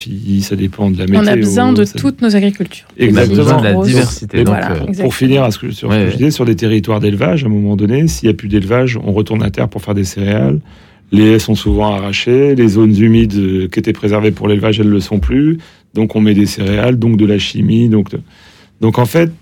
ça dépend de la météo. On a besoin de toutes nos agricultures. Exactement. On a besoin de la diversité. Donc, pour finir sur ce que je disais, sur des territoires d'élevage, à un moment donné, s'il n'y a plus d'élevage, on retourne à terre pour faire des céréales. Les haies sont souvent arrachées, les zones humides qui étaient préservées pour l'élevage, elles ne le sont plus. Donc on met des céréales, donc de la chimie. Donc en fait,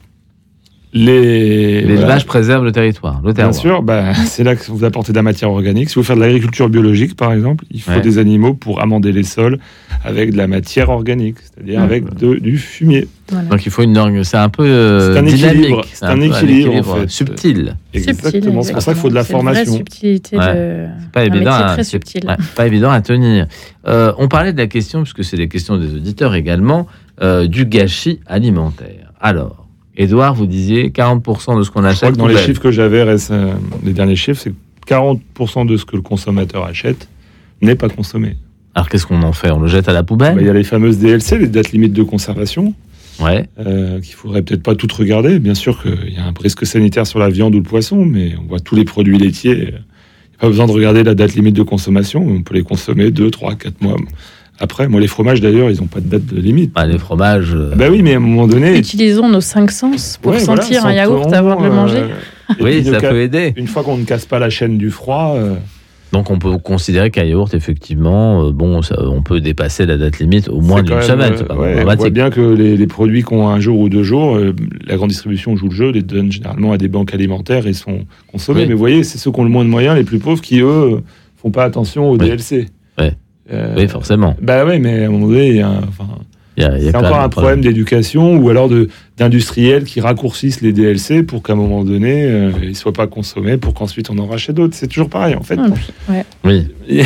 l'élevage préserve le territoire, le terroir. Bien sûr, c'est là que vous apportez de la matière organique. Si vous faites de l'agriculture biologique, par exemple, il faut des animaux pour amender les sols avec de la matière organique, c'est-à-dire avec du fumier. Voilà. Donc il faut une langue, c'est un peu dynamique. C'est un équilibre en fait. Subtil. Exactement, c'est pour ça qu'il faut de la formation. C'est une vraie subtilité c'est pas évident, très subtil. Pas évident à tenir. On parlait de la question, puisque c'est des questions des auditeurs également, du gâchis alimentaire. Alors, Édouard, vous disiez 40% de ce qu'on achète. Je crois que dans les chiffres que j'avais, les derniers chiffres, c'est 40% de ce que le consommateur achète n'est pas consommé. Alors qu'est-ce qu'on en fait ? On le jette à la poubelle ? Il y a les fameuses DLC, les dates limites de conservation, qu'il faudrait peut-être pas toutes regarder. Bien sûr qu'il y a un risque sanitaire sur la viande ou le poisson, mais on voit tous les produits laitiers. Il n'y a pas besoin de regarder la date limite de consommation. On peut les consommer 2, 3, 4 mois. Après, les fromages, d'ailleurs, ils n'ont pas de date de limite. Les fromages... oui, mais à un moment donné... Utilisons nos 5 sens pour sentir un yaourt avant de le manger. Oui, ça peut aider. Une fois qu'on ne casse pas la chaîne du froid... Donc, on peut considérer qu'un yaourt, effectivement, on peut dépasser la date limite au moins d'une semaine. C'est pas on voit bien que les produits qui ont 1 jour ou 2 jours, la grande distribution joue le jeu, les donne généralement à des banques alimentaires et sont consommés. Mais vous voyez, c'est ceux qui ont le moins de moyens, les plus pauvres, qui, eux, font pas attention aux DLC. Oui, forcément. Mais à un moment donné, c'est encore un problème d'éducation ou alors d'industriels qui raccourcissent les DLC pour qu'à un moment donné, ils ne soient pas consommés pour qu'ensuite on en rachète d'autres. C'est toujours pareil, en fait. Oui.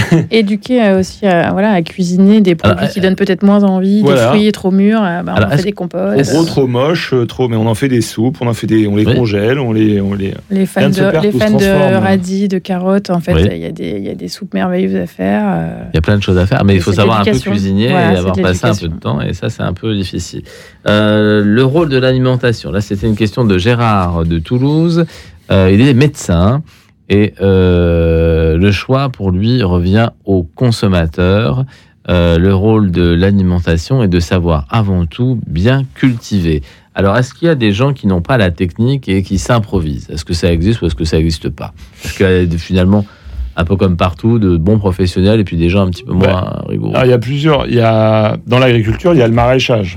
Éduquer aussi à cuisiner des produits qui donnent peut-être moins envie, des fruits trop mûrs, on fait des compotes. Trop moches, mais on en fait des soupes, on les congèle, Les fans de radis, de carottes, en fait, il y a des soupes merveilleuses à faire. Il y a plein de choses à faire, mais il faut savoir un peu cuisiner et avoir passé un peu de temps, et ça, c'est un peu difficile. Le rôle de l'alimentation, là, c'était une question de Gérard de Toulouse. Il est médecin. Et le choix, pour lui, revient au consommateur. Le rôle de l'alimentation est de savoir, avant tout, bien cultiver. Alors, est-ce qu'il y a des gens qui n'ont pas la technique et qui s'improvisent ? Est-ce que ça existe ou est-ce que ça n'existe pas ? Parce que finalement, un peu comme partout, de bons professionnels et puis des gens un petit peu moins rigoureux. Alors, il y a plusieurs... Dans l'agriculture, il y a le maraîchage.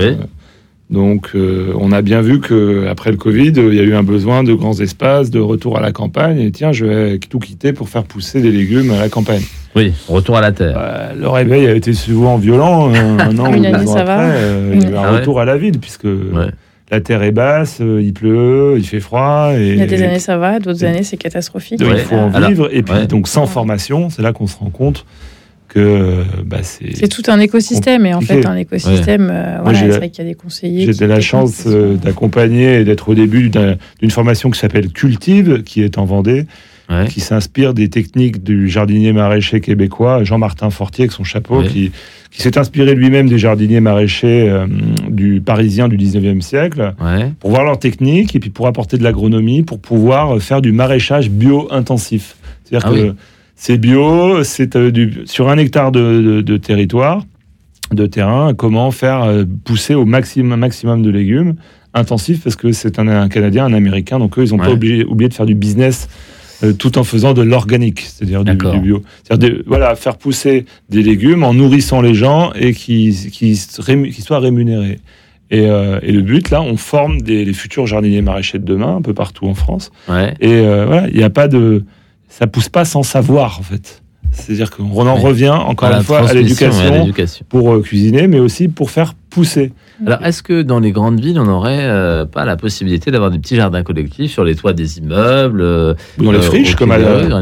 Donc, on a bien vu qu'après le Covid, il y a eu un besoin de grands espaces, de retour à la campagne. Et tiens, je vais tout quitter pour faire pousser des légumes à la campagne. Oui, retour à la terre. Le réveil a été souvent violent. Un an ou 2 ans après, il y a eu un retour à la ville, puisque la terre est basse, il pleut, il fait froid. Et, il y a des années, ça va, d'autres années, c'est catastrophique. Il faut en vivre. Et puis, donc, sans formation, c'est là qu'on se rend compte que c'est tout un écosystème. Et en fait, un écosystème, c'est vrai qu'il y a des conseillers. J'ai la chance d'accompagner et d'être au début d'une formation qui s'appelle Cultive, qui est en Vendée, qui s'inspire des techniques du jardinier maraîcher québécois, Jean-Martin Fortier, avec son chapeau, qui s'est inspiré lui-même des jardiniers maraîchers du parisien du 19e siècle, pour voir leurs techniques et puis pour apporter de l'agronomie, pour pouvoir faire du maraîchage bio-intensif. C'est-à-dire que c'est bio, c'est sur 1 hectare de territoire, de terrain, comment faire pousser au maximum de légumes intensifs, parce que c'est un Canadien, un Américain, donc eux, ils n'ont pas oublié de faire du business tout en faisant de l'organique, c'est-à-dire du bio. C'est-à-dire faire pousser des légumes en nourrissant les gens et qui soient rémunérés. Et le but, là, on forme les futurs jardiniers maraîchers de demain, un peu partout en France. Et il n'y a pas de... Ça pousse pas sans savoir, en fait. C'est-à-dire qu'on en revient, encore une fois, à l'éducation pour cuisiner, mais aussi pour faire pousser. Alors, est-ce que dans les grandes villes, on n'aurait pas la possibilité d'avoir des petits jardins collectifs sur les toits des immeubles dans les friches, comme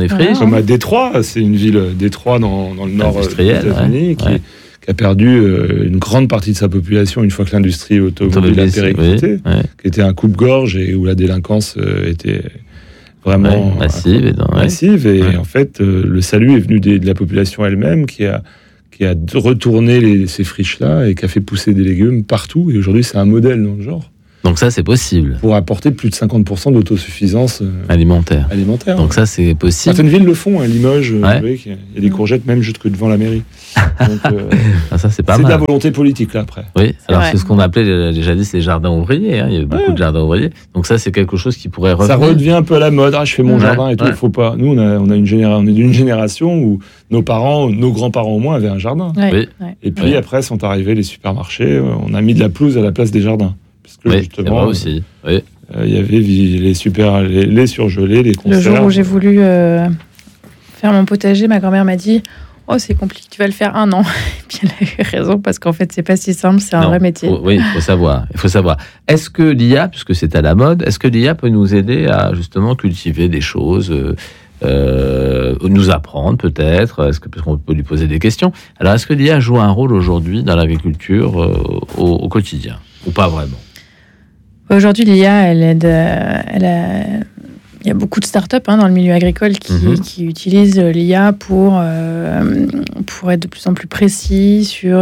à Détroit. C'est une ville, Détroit, dans le nord des États-Unis, qui a perdu une grande partie de sa population une fois que l'industrie automobile a périclité, qui était un coupe-gorge et où la délinquance était... vraiment massive et en fait le salut est venu de la population elle-même qui a retourné ces friches-là et qui a fait pousser des légumes partout et aujourd'hui c'est un modèle dans le genre. Donc ça, c'est possible. Pour apporter plus de 50% d'autosuffisance alimentaire. Donc ça, c'est possible. Certaines villes le font, Limoges, vous voyez, il y a des courgettes même jusque devant la mairie. Donc, ça, c'est pas mal. C'est de la volonté politique, là, après. Oui, alors c'est ce qu'on appelait jadis les jardins ouvriers. Il y avait beaucoup de jardins ouvriers. Donc ça, c'est quelque chose qui pourrait revenir. Ça redevient un peu à la mode. Je fais mon jardin et tout, il faut pas. Nous, on est d'une génération où nos parents, nos grands-parents au moins, avaient un jardin. Et puis après sont arrivés les supermarchés. On a mis de la pelouse à la place des jardins. Parce que justement, aussi. Il y avait les surgelés, les conserves. Le jour où j'ai voulu faire mon potager, ma grand-mère m'a dit « Oh, c'est compliqué, tu vas le faire 1 an. » Et puis elle a eu raison, parce qu'en fait, c'est pas si simple, c'est un vrai métier. Il faut savoir. Est-ce que l'IA, puisque c'est à la mode, est-ce que l'IA peut nous aider à justement cultiver des choses, nous apprendre peut-être, parce qu'on peut lui poser des questions. Alors, est-ce que l'IA joue un rôle aujourd'hui dans l'agriculture au quotidien, ou pas vraiment? Aujourd'hui, l'IA, elle aide. Il y a beaucoup de startups dans le milieu agricole qui utilisent l'IA pour être de plus en plus précis sur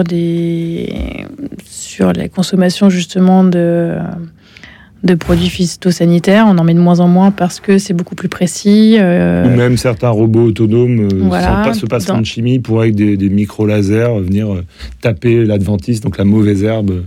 la consommation justement de produits phytosanitaires. On en met de moins en moins parce que c'est beaucoup plus précis. Ou même certains robots autonomes se passant de chimie pour avec des micro-lasers venir taper l'adventice, donc la mauvaise herbe.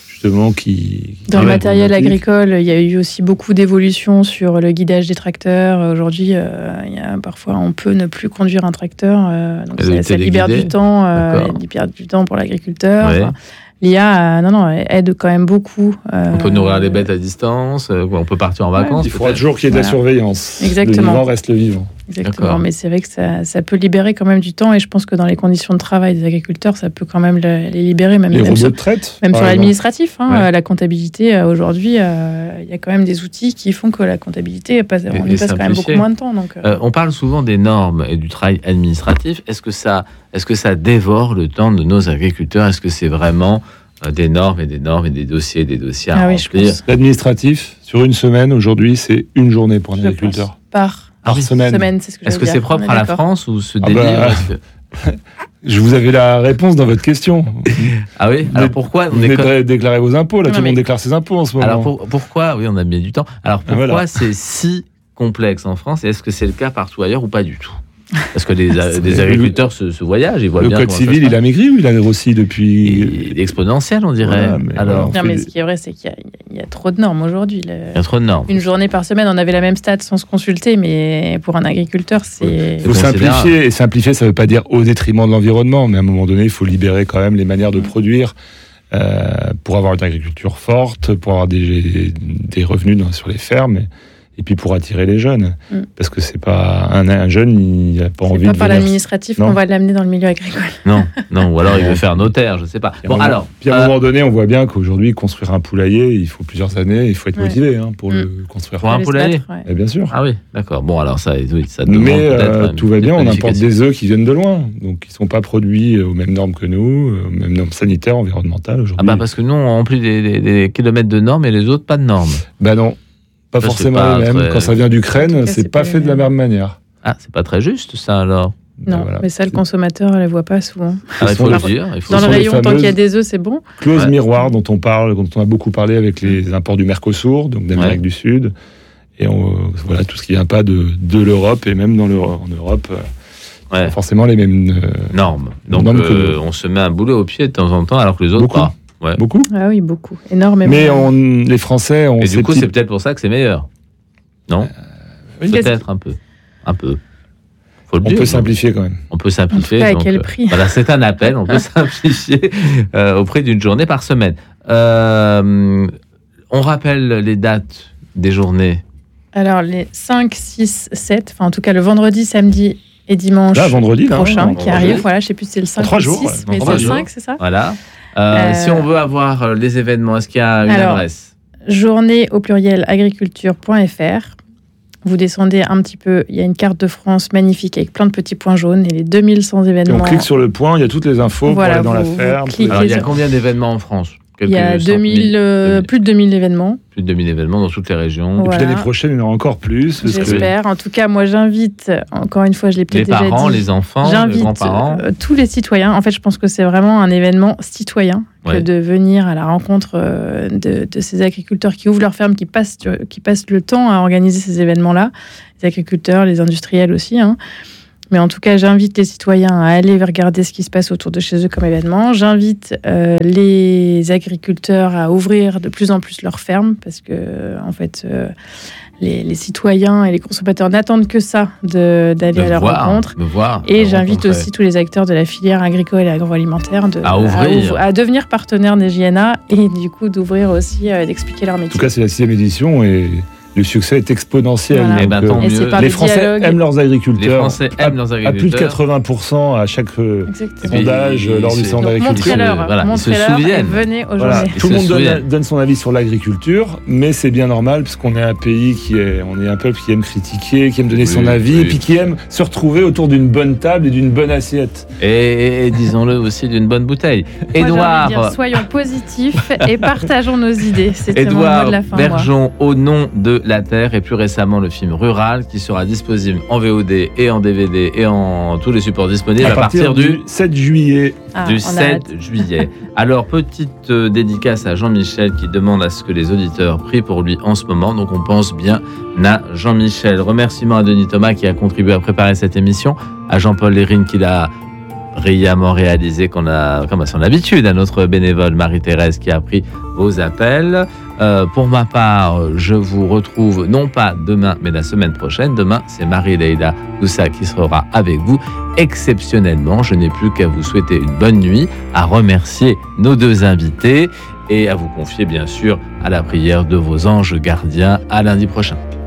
Dans le matériel agricole, il y a eu aussi beaucoup d'évolutions sur le guidage des tracteurs. Aujourd'hui, parfois, on peut ne plus conduire un tracteur. Donc ça libère du temps, pour l'agriculteur. Oui. L'IA, aide quand même beaucoup. On peut nourrir les bêtes à distance, on peut partir en vacances. Il faudra toujours qu'il y ait de la surveillance. Exactement. Le vivant reste le vivant. Exactement, mais c'est vrai que ça peut libérer quand même du temps, et je pense que dans les conditions de travail des agriculteurs, ça peut quand même les libérer, même robots de traite, même sur l'administratif. La comptabilité, aujourd'hui, il y a quand même des outils qui font que la comptabilité, on y passe quand même beaucoup moins de temps. Donc, on parle souvent des normes et du travail administratif. Est-ce que ça dévore le temps de nos agriculteurs? Est-ce que c'est vraiment des normes et des dossiers à remplir? L'administratif, sur une semaine, aujourd'hui, c'est une journée pour un agriculteur. Par semaine, c'est ce que Est-ce que c'est propre à la France ou ce délire Je vous avais la réponse dans votre question. Ah oui. Alors pourquoi vous déclarez vos impôts? Tout le monde déclare ses impôts en ce moment. Alors pourquoi? Oui, on a mis du temps. Alors pourquoi c'est si complexe en France, et est-ce que c'est le cas partout ailleurs ou pas du tout? Parce que des agriculteurs se voyagent, ils voient bien. Le code civil, il a maigri ou il a grossi depuis? Il est exponentiel, on dirait. Mais ce qui est vrai, c'est qu'il y a trop de normes aujourd'hui. Il y a trop de normes. Une journée par semaine, on avait la même stat sans se consulter, mais pour un agriculteur, c'est... Il faut simplifier, et simplifier, ça ne veut pas dire au détriment de l'environnement, mais à un moment donné, il faut libérer quand même les manières de produire pour avoir une agriculture forte, pour avoir des revenus sur les fermes. Et puis pour attirer les jeunes, parce que c'est pas un jeune, il n'a pas envie de. C'est pas par l'administratif qu'on va l'amener dans le milieu agricole. Non, ou alors il veut faire notaire, je sais pas. Puis à un moment donné, on voit bien qu'aujourd'hui, construire un poulailler, il faut plusieurs années, il faut être motivé pour le construire. Pour un poulailler, et bien sûr. Ah oui, d'accord. Bon, alors ça demande. Mais tout va bien, on importe des œufs qui viennent de loin, donc ils sont pas produits aux mêmes normes que nous, aux mêmes normes sanitaires, environnementales aujourd'hui. Parce que nous, on remplit des kilomètres de normes et les autres pas de normes. Non. Pas forcément les mêmes. Quand ça vient d'Ukraine, c'est pas fait de la même manière. Ah, c'est pas très juste ça alors. Non, mais ça, le consommateur ne le voit pas souvent. Il faut le dire. Dans le rayon, tant qu'il y a des œufs, c'est bon. Clause miroir dont on a beaucoup parlé avec les imports du Mercosur, donc d'Amérique du Sud. Et tout ce qui vient pas de l'Europe, et même en Europe, c'est forcément les mêmes normes. Donc on se met un boulet au pied de temps en temps, alors que les autres pas. Ouais. Beaucoup. Ah oui, beaucoup. Énormément. Mais les Français ont... Et du coup, c'est peut-être pour ça que c'est meilleur. Non peut-être un peu. Faut le dire, peut simplifier quand même. On peut simplifier. À quel prix? Voilà, c'est un appel. On peut simplifier au prix d'une journée par semaine. On rappelle les dates des journées. Alors, les 5, 6, 7, en tout cas le vendredi, samedi et dimanche prochain qui arrive. Voilà, je ne sais plus si c'est le 5 ou le 6, mais c'est le 5, c'est ça? Voilà. Si on veut avoir les événements, est-ce qu'il y a une adresse? Journée au pluriel agriculture.fr. Vous descendez un petit peu, il y a une carte de France magnifique avec plein de petits points jaunes et les 2100 événements. Et on clique sur le point, il y a toutes les infos pour aller dans la ferme. Alors, il y a combien d'événements en France? quelques Il y a plus de 2000 événements. Plus de 2000 événements dans toutes les régions. Voilà. Et puis l'année prochaine, il y en aura encore plus. J'espère. En tout cas, moi, j'invite, encore une fois, je l'ai peut-être déjà dit. Les parents, les enfants, les grands-parents. Tous les citoyens. En fait, je pense que c'est vraiment un événement citoyen que de venir à la rencontre de ces agriculteurs qui ouvrent leurs fermes, qui passent le temps à organiser ces événements-là. Les agriculteurs, les industriels aussi, hein. Mais en tout cas, j'invite les citoyens à aller regarder ce qui se passe autour de chez eux comme événement. J'invite les agriculteurs à ouvrir de plus en plus leurs fermes parce que, en fait, les citoyens et les consommateurs n'attendent que ça d'aller à leur rencontre. Et j'invite aussi tous les acteurs de la filière agricole et agroalimentaire à devenir partenaires des JNA et du coup d'ouvrir aussi, d'expliquer leur métier. En tout cas, c'est la 6e édition et le succès est exponentiel. Voilà. Donc, les Français aiment leurs agriculteurs. À plus de 80% à chaque sondage lors du salon d'agriculture. Ils se souviennent. Venez aujourd'hui. Tout le monde donne son avis sur l'agriculture, mais c'est bien normal parce qu'on est un pays on est un peuple qui aime critiquer, qui aime donner son avis et puis qui aime se retrouver autour d'une bonne table et d'une bonne assiette. Et disons-le aussi, d'une bonne bouteille. Édouard, soyons positifs et partageons nos idées. C'était mon mot de la fin. Bergeon, au nom de La Terre et plus récemment le film Rural qui sera disponible en VOD et en DVD et en tous les supports disponibles à partir du 7 juillet. Du 7 juillet. Alors, petite dédicace à Jean-Michel qui demande à ce que les auditeurs prient pour lui en ce moment. Donc, on pense bien à Jean-Michel. Remerciements à Denis Thomas qui a contribué à préparer cette émission, à Jean-Paul Lérine qui l'a brillamment réalisé, comme à son habitude, à notre bénévole Marie-Thérèse qui a pris vos appels. Pour ma part, je vous retrouve non pas demain, mais la semaine prochaine. Demain, c'est Marie-Leila Doussa qui sera avec vous. Exceptionnellement, je n'ai plus qu'à vous souhaiter une bonne nuit, à remercier nos 2 invités et à vous confier bien sûr à la prière de vos anges gardiens. À lundi prochain.